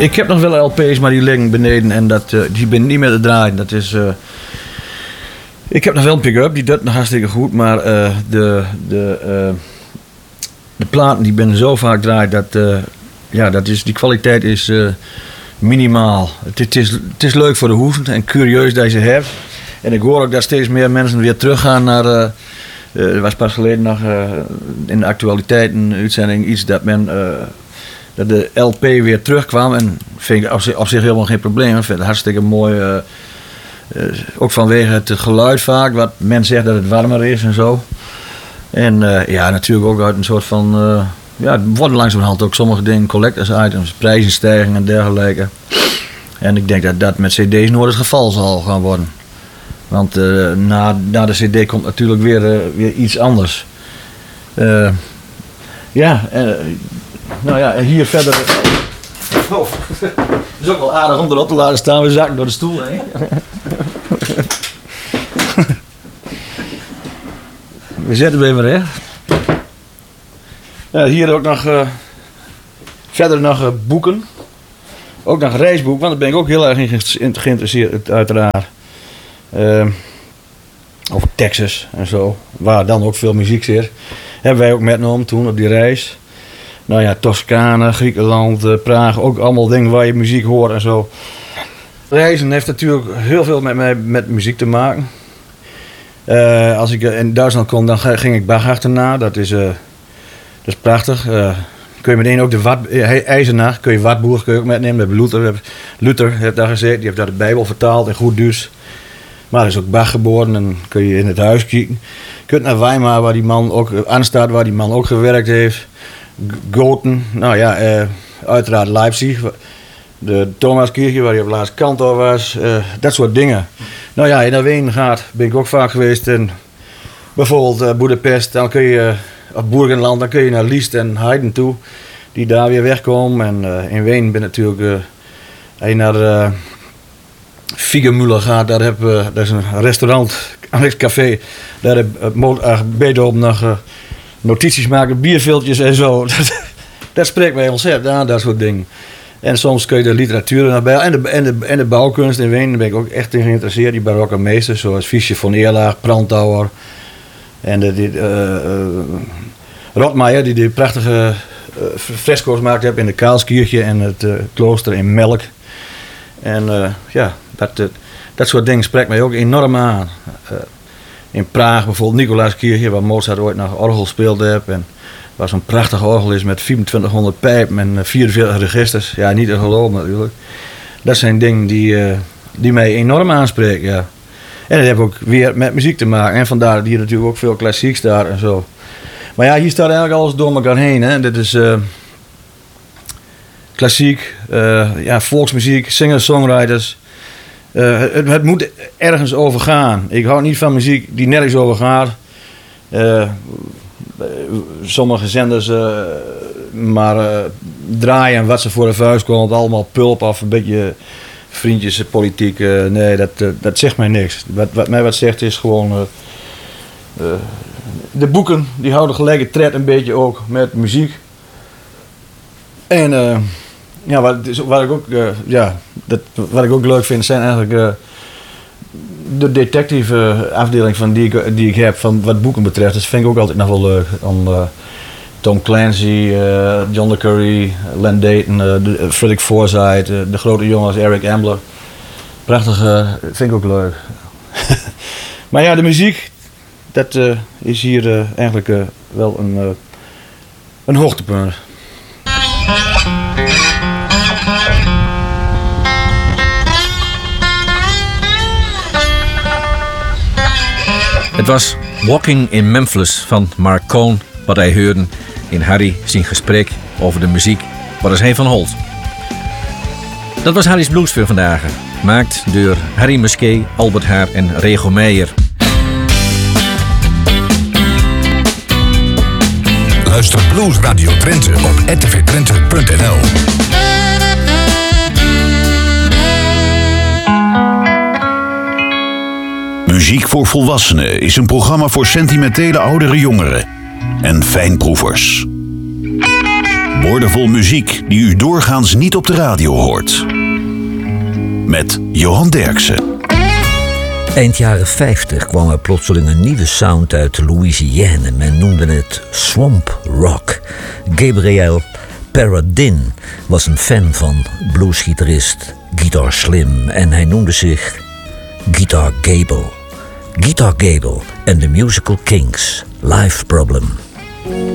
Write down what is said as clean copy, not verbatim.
Ik heb nog wel LP's, maar die liggen beneden en die ben niet meer te draaien. Dat is... Ik heb nog wel een pick-up, die doet nog hartstikke goed, maar de platen die ben zo vaak draait, die kwaliteit is minimaal. Het is leuk voor de hoeven en curieus dat je ze hebt. En ik hoor ook dat steeds meer mensen weer teruggaan naar... er was pas geleden nog in de actualiteit een uitzending iets dat de LP weer terugkwam. En vind ik op zich helemaal geen probleem. Ik vind het hartstikke mooi. Ook vanwege het geluid vaak. Wat men zegt dat het warmer is en zo. En natuurlijk ook uit een soort van... het worden langzamerhand ook sommige dingen collectors items. Prijzenstijging en dergelijke. En ik denk dat dat met cd's nooit het geval zal gaan worden. Want na de cd komt natuurlijk weer iets anders. Hier verder... Oh, het is ook wel aardig om erop te laten staan. We zakken door de stoel heen. We zetten hem even recht. Ja, hier ook nog... verder nog boeken. Ook nog reisboek, want daar ben ik ook heel erg in geïnteresseerd uiteraard. Over Texas en zo, waar dan ook veel muziek zit. Hebben wij ook metgenomen toen op die reis. Nou ja, Toscane, Griekenland, Praag, ook allemaal dingen waar je muziek hoort en zo. Reizen heeft natuurlijk heel veel met muziek te maken. Als ik in Duitsland kom, dan ging ik Bach achterna. Dat is prachtig. Kun je meteen ook IJzenaar, kun je Wartburg kun je ook metnemen. Luther heeft daar gezeten, die heeft daar de Bijbel vertaald in goed Duits. Maar er is ook Bach geboren en kun je in het huis kijken. Je kunt naar Weimar, waar die man ook aanstaat, waar die man ook gewerkt heeft. Goten, uiteraard Leipzig. De Thomaskirche, waar hij op laatst kantor was. Dat soort dingen. Nou ja, in Wenen ben ik ook vaak geweest. En bijvoorbeeld Budapest, dan kun je... Of Burgenland, dan kun je naar Liest en Heiden toe, die daar weer wegkomen. En in Wenen ben natuurlijk, als je naar Fiegermüller gaat, daar is een restaurant, een café, daar heb Beethoven nog notities maken, bierviltjes en zo. Dat spreekt mij ontzettend aan, dat soort dingen. En soms kun je de literatuur nog bij. En de bouwkunst in Wenen, daar ben ik ook echt in geïnteresseerd. Die barokke meesters, zoals Fischer von Erlach, Brandauer. En Rotmeijer, die prachtige fresco's gemaakt heeft in de Kaalskirche en het klooster in Melk. En dat soort dingen spreekt mij ook enorm aan. In Praag bijvoorbeeld Nicolaaskirche, waar Mozart ooit nog orgel speelde. En waar zo'n prachtig orgel is met 2400 pijpen en 44 registers. Ja, niet te geloven natuurlijk. Dat zijn dingen die mij enorm aanspreken, ja. En dat heeft ook weer met muziek te maken. En vandaar dat hier natuurlijk ook veel klassiek staat en zo. Maar ja, hier staat eigenlijk alles door elkaar heen. Hè. Dit is klassiek, volksmuziek, singer-songwriters. Het moet ergens over gaan. Ik hou niet van muziek die nergens over gaat. Sommige zenders draaien wat ze voor de vuist komt. Allemaal pulp of een beetje... vriendjespolitiek, nee, dat zegt mij niks. Wat mij wat zegt is gewoon... de boeken, die houden gelijke tred een beetje ook met muziek. En wat ik ook leuk vind, zijn eigenlijk... de detective afdeling van die ik heb, van wat boeken betreft. Dat vind ik ook altijd nog wel leuk. Tom Clancy, John le Carré, Len Dayton, Frederick Forsyth, de grote jongens, Eric Ambler. Prachtig, vind ik ook leuk. Maar ja, de muziek, dat is hier eigenlijk wel een hoogtepunt. Het was Walking in Memphis van Mark Cohn, wat hij hoorde in Harry zijn gesprek over de muziek waar is hij van holt. Dat was Harry's Blues voor vandaag, gemaakt door Harry Musquet, Albert Haar en Rego Meijer. Luister Blues Radio Drenthe op rtvdrenthe.nl. Muziek voor Volwassenen is een programma voor sentimentele oudere jongeren en fijnproevers. Woordenvol muziek die u doorgaans niet op de radio hoort. Met Johan Derksen. Eind jaren 50 kwam er plotseling een nieuwe sound uit Louisiane. Men noemde het swamp rock. Gabriel Paradin was een fan van bluesgitarist Guitar Slim en hij noemde zich Guitar Gable. Guitar Gable en The Musical Kings, Life Problem.